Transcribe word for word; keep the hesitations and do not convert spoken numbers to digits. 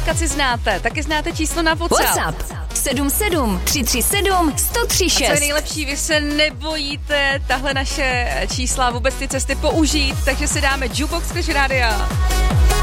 aplikaci znáte, taky znáte číslo na WhatsApp. WhatsApp sedm sedm tři tři sedm sto tři šest. A co je nejlepší, vy se nebojíte tahle naše čísla, vůbec ty cesty použít, takže si dáme Jukebox Clash Rádia.